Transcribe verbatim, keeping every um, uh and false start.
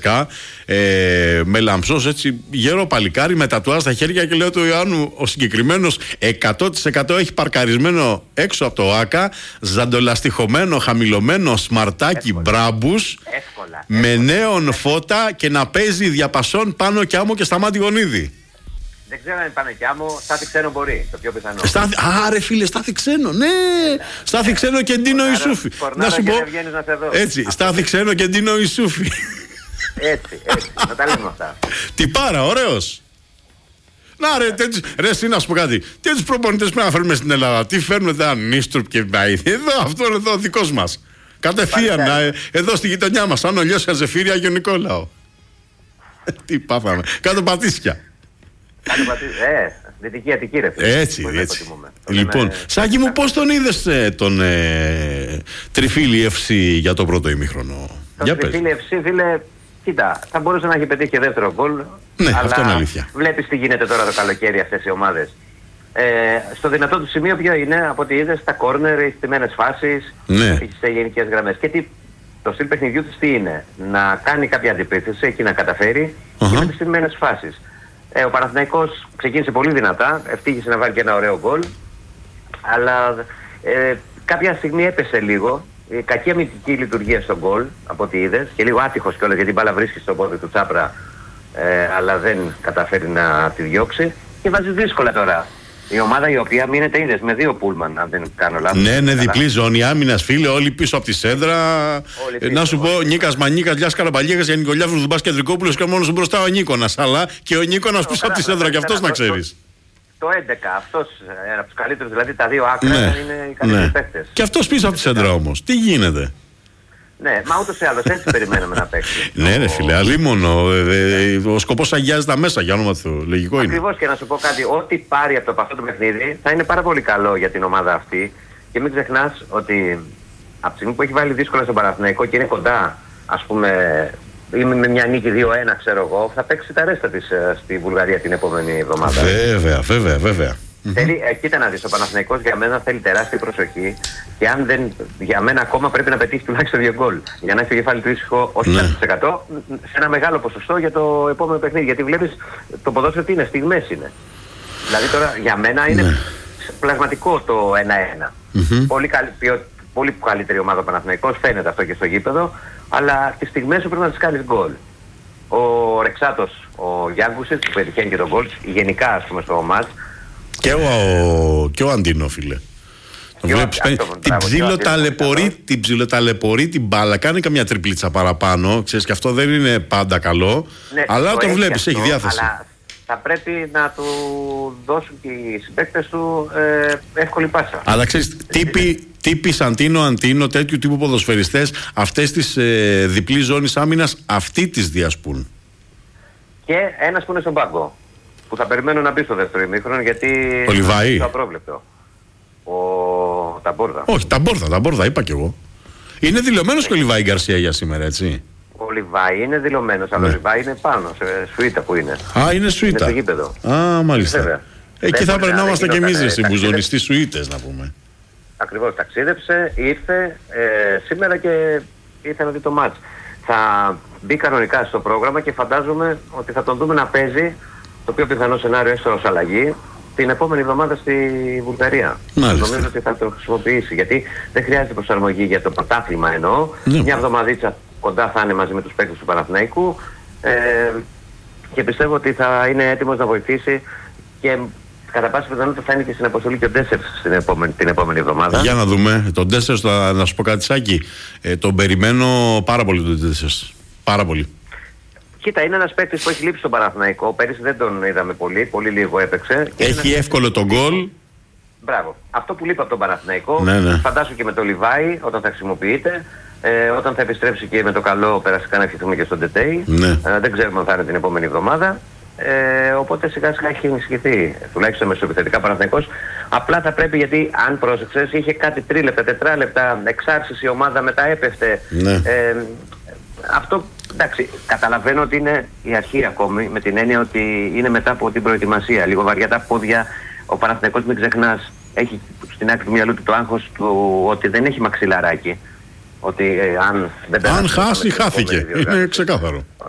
Τσέσκα, ε, με λαμψός έτσι γερό παλικάρι με τατουάζ στα χέρια, και λέω του Ιωάννου, ο συγκεκριμένος εκατό τοις εκατό έχει παρκαρισμένο έξω από το ΆΚΑ, ζαντολαστιχωμένο, χαμηλωμένο σμαρτάκι μπράμπους, εύκολα, με εύκολα. νέον φώτα και να παίζει διαπασόν πάνω κι άμμο και Σταμάτη Γονίδη. Δεν ξέρω αν είναι πάνω κι άμμο, Στάθη Ξένο μπορεί, το πιο πιθανό. Στάθη, α, ρε φίλε, Στάθη Ξένο, ναι! Στάθη Ξένο και Ντίνο Ισούφι. Να σου πω, έτσι, Στάθη Ξένο και Ντίνο Ισούφι. Έτσι, έτσι, να τα λέμε αυτά. Τι πάρα, ωραίος. Να ρε, τέτοιους, ρε, εσύ να σου πω κάτι. Τέτοιους προπονητές πρέπει να φέρουμε στην Ελλάδα. Τι φέρνουμε τα Νίστρουπ και Μπαϊδί. Εδώ, αυτό είναι εδώ ο δικός μας. Κατευθείαν, να, εδώ στη γειτονιά μας. Αν ο Λιώσης Αζεφύρη, Άγιο Νικόλαο. Τι πάθαμε. Κάτω πατήσια. Κάτω πατήσια, ε, Δυτική Αττική ρε φίλε. Έτσι, έτσι. Λοιπόν, λέμε... Σάκη μου, πώς τον είδες ε, τον ε, Τριφύλι εφ σι για το πρώτο ημίχρονο? Τον Τριφύλι εφ σι, φίλε, κοίτα, θα μπορούσε να έχει πετύχει και δεύτερο γκολ. Ναι, αλλά αυτό είναι αλήθεια. Βλέπεις τι γίνεται τώρα το καλοκαίρι αυτές οι ομάδες. Ε, στο δυνατό του σημείο ποιο είναι, από ό,τι είδες, στα κόρνερ, οι στιμένες φάσεις, ναι. σε γενικές γραμμές. Και τι, το στυλ παιχνιδιού της τι είναι, να κάνει κάποια αντιπίθεση, εκεί να καταφέρει uh-huh. και με τις στιμένες φάσεις. Ε, ο Παναθηναϊκός ξεκίνησε πολύ δυνατά, ευτύχησε να βάλει και ένα ωραίο γκολ, αλλά ε, κάποια στιγμή έπεσε λίγο. Η κακή αμυντική λειτουργία στον γκολ, από ό,τι είδες, και λίγο άτυχος κιόλας, γιατί η μπάλα βρίσκει στο πόδι του Τσάπρα, ε, αλλά δεν καταφέρει να τη διώξει. Και βάζει δύσκολα τώρα. Η ομάδα η οποία μείνεται, είδες, με δύο πούλμαν, αν δεν κάνω λάθος. Ναι, ναι, διπλή ζώνη άμυνας, φίλε, όλοι πίσω από τη σέντρα. Ε, να σου πω, Νίκας Μανίκας, Λιάς Καραμπαλιέγας, για Νικολιάφρου, Δουμπάς Κεντρικόπουλος και μόνος μπροστά ο Νίκονας. Αλλά και ο Νίκονας πίσω από τη σέντρα, και αυτός να ξέρεις. Το έντεκα, αυτός είναι από τους καλύτερους, δηλαδή τα δύο άκρα ναι, είναι οι καλύτεροι ναι. παίκτες. Και αυτός πίσω από τη σέντρα όμως, τι γίνεται? Ναι, μα ούτως ή άλλως έτσι περιμένουμε να παίξει. Ναι, ρε φίλε, αλίμονο. Ο σκοπός αγιάζει τα μέσα, για όνομα του. Λογικό είναι. Ακριβώς, και να σου πω κάτι, ό,τι πάρει από το αυτό το παιχνίδι θα είναι πάρα πολύ καλό για την ομάδα αυτή. Και μην ξεχνάς ότι από τη στιγμή που έχει βάλει δύσκολα στον Παναθηναϊκό και είναι κοντά, ας πούμε, ή με μια νίκη δύο ένα, ξέρω εγώ, θα παίξει τα ρέστα της στη Βουλγαρία την επόμενη εβδομάδα. Βέβαια, βέβαια, βέβαια. Θέλει, ε, κοίτα να δεις, ο Παναθηναϊκός για μένα θέλει τεράστια προσοχή, και αν δεν, για μένα ακόμα πρέπει να πετύχει τουλάχιστον δύο γκολ για να έχει το κεφάλι του ήσυχο, όχι ναι. εκατό τοις εκατό, σε ένα μεγάλο ποσοστό για το επόμενο παιχνίδι. Γιατί βλέπεις το ποδόσφαιρο τι είναι, στιγμές είναι. Δηλαδή τώρα για μένα είναι ναι. πλασματικό το ένα ένα. Mm-hmm. Πολύ, καλή, πιο, πολύ καλύτερη ομάδα ο Παναθηναϊκός, φαίνεται αυτό και στο γήπεδο, αλλά τις στιγμές σου πρέπει να τις κάνεις γκολ. Ο Ρεξάτος, ο Γιάνγκουσης που πετυχαίνει και τον γκολ, γενικά ας πούμε στο μάτς. Και ο, και ο Αντίνο, φίλε. Βλέπεις, ο, αυτό, την ψιλοταλαιπωρεί την, ψιλοταλαιπωρεί την μπάλα, κάνει καμιά τριπλίτσα παραπάνω, ξέρεις, και αυτό δεν είναι πάντα καλό, ναι, αλλά το, το βλέπεις, αυτό, έχει διάθεση. Αλλά θα πρέπει να του δώσουν και οι συμπαίκτες του ε, εύκολη πάσα. Αλλά ξέρεις, τύποι, τύποι Σαντίνο, Αντίνο, τέτοιου τύπου ποδοσφαιριστές, αυτές τις ε, διπλής ζώνης άμυνας, αυτοί τις διασπούν. Και ένας που είναι στον πάγκο, που θα περιμένω να μπει στο δεύτερο ημίχρονο, γιατί ο Λιβάη. Το απρόβλεπτο. Ο Ταμπόρδα. Όχι, Ταμπόρδα, Ταμπόρδα, είπα κι εγώ. Είναι δηλωμένος και ο Λιβάη Γκαρσία για σήμερα, έτσι. Ο Λιβάη είναι δηλωμένος, ναι. αλλά ο Λιβάη είναι πάνω, σε σουίτα που είναι. Α, είναι σουίτα. Είναι στο γήπεδο. Α, μάλιστα. Βέβαια. Εκεί θα πρέπει να είμαστε κι εμείς στην μπουζονιστή σουίτες, να πούμε. Ακριβώς, ταξίδεψε, ήρθε ε, σήμερα και ήρθε να δει το μάτς. Θα μπει κανονικά στο πρόγραμμα και φαντάζομαι ότι θα τον δούμε να παίζει, το πιο πιθανό σενάριο έστω ως αλλαγή, την επόμενη εβδομάδα στη Βουλγαρία. Μάλιστα. Νομίζω ότι θα το χρησιμοποιήσει, γιατί δεν χρειάζεται προσαρμογή για το πρωτάθλημα εννοώ. Ναι. Μια εβδομαδίτσα κοντά θα είναι μαζί με τους παίκτες του Παναθηναϊκού ε, και πιστεύω ότι θα είναι έτοιμος να βοηθήσει, και κατά πάσα πιθανότητα θα είναι και στην αποστολή και ο Ντέσσερς την επόμενη, την επόμενη εβδομάδα. Για να δούμε. Τον Ντέσσερς, να σου πω κάτι, Σάκη, ε, τον περιμένω πάρα πολύ τον Ντέσσερς. Πάρα πολύ. Κοίτα, είναι ένας παίκτης που έχει λείψει στον Παναθηναϊκό. Πέρυσι δεν τον είδαμε πολύ, πολύ λίγο έπαιξε. Έχει ένας... εύκολο τον γκολ. Μπράβο. Αυτό που λείπει από τον Παναθηναϊκό, ναι, ναι. φαντάσου και με το Λιβάη όταν θα χρησιμοποιείται, ε, όταν θα επιστρέψει και με το καλό περαστικά να ευχηθούμε και στον Τετέι. Ναι. Ε, δεν ξέρουμε αν θα είναι την επόμενη εβδομάδα. Ε, οπότε σιγά σιγά έχει ενισχυθεί, τουλάχιστον μεσοεπιθετικά Παναθηναϊκός. Απλά θα πρέπει, γιατί αν πρόσεξες, είχε κάτι τρίλεπτα, τετράλεπτα εξάρσεις η ομάδα, μετά έπεφτε. Ναι. Ε, αυτό, εντάξει, καταλαβαίνω ότι είναι η αρχή ακόμη, με την έννοια ότι είναι μετά από την προετοιμασία. Λίγο βαριά τα πόδια. Ο Παναθηναϊκός, μην ξεχνάς, έχει στην άκρη του μυαλού του το άγχος του ότι δεν έχει μαξιλαράκι. Ότι ε, αν δεν αν χάσει, χάθηκε. Είναι ξεκάθαρο.